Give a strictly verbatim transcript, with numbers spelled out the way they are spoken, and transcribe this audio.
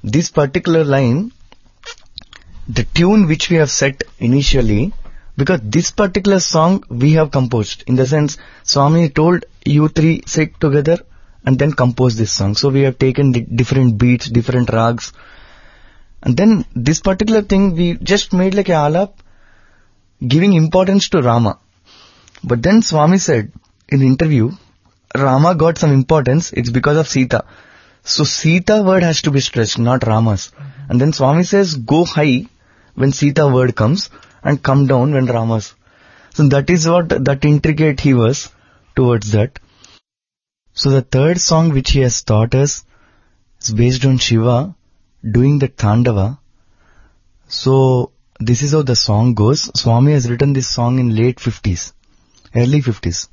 this particular line, the tune which we have set initially, because this particular song we have composed, in the sense Swami told you three sit together and then compose this song. So we have taken the different beats, different rags, and then this particular thing we just made like a alap, giving importance to Rama. But then Swami said in the interview, Rama got some importance, it's because of Sita. So Sita word has to be stressed, not Rama's. Mm-hmm. And then Swami says, go high when Sita word comes and come down when Rama's. So that is what, that intricate he was towards that. So the third song which he has taught us is based on Shiva doing the Tandava. So this is how the song goes. Swami has written this song in late fifties, early fifties.